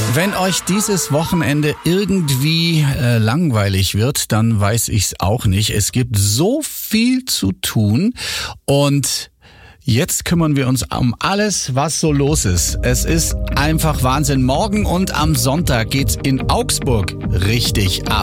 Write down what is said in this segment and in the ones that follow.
Wenn euch dieses Wochenende irgendwie langweilig wird, dann weiß ich's auch nicht. Es gibt so viel zu tun und jetzt kümmern wir uns um alles, was so los ist. Es ist einfach Wahnsinn. Morgen und am Sonntag geht's in Augsburg richtig ab.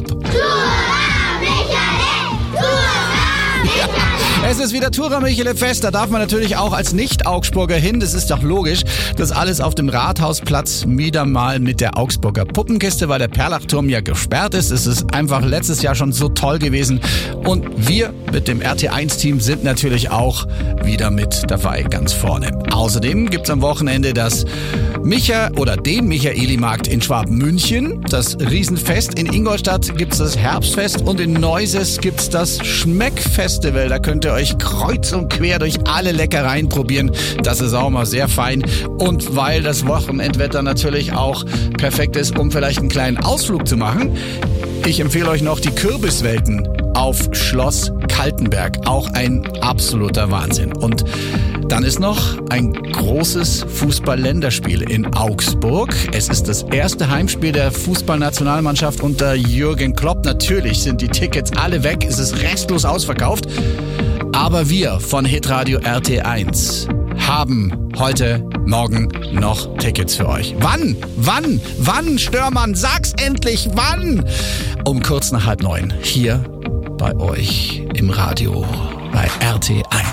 Es ist wieder Tura-Michele-Fest, da darf man natürlich auch als Nicht-Augsburger hin, das ist doch logisch. Das alles auf dem Rathausplatz wieder mal mit der Augsburger Puppenkiste, weil der Perlachturm ja gesperrt ist. Es ist einfach letztes Jahr schon so toll gewesen und wir mit dem RT1-Team sind natürlich auch wieder mit dabei, ganz vorne. Außerdem gibt's am Wochenende den Michaeli-Markt in Schwabmünchen, das Riesenfest. In Ingolstadt gibt's das Herbstfest und in Neuses gibt's das Schmeckfestival. Da könnt ihr euch kreuz und quer durch alle Leckereien probieren. Das ist auch mal sehr fein. Und weil das Wochenendwetter natürlich auch perfekt ist, um vielleicht einen kleinen Ausflug zu machen, ich empfehle euch noch die Kürbiswelten auf Schloss Kaltenberg. Auch ein absoluter Wahnsinn. Und dann ist noch ein großes Fußball-Länderspiel in Augsburg. Es ist das erste Heimspiel der Fußballnationalmannschaft unter Jürgen Klopp. Natürlich sind die Tickets alle weg. Es ist restlos ausverkauft. Aber wir von Hitradio RT1 haben heute Morgen noch Tickets für euch. Wann, Störmann? Sag's endlich, wann? Um kurz nach 8:30 hier bei euch im Radio bei RT1.